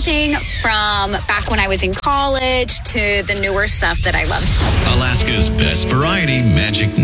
everything from back when I was in college to the newer stuff that I loved. Alaska's best variety magic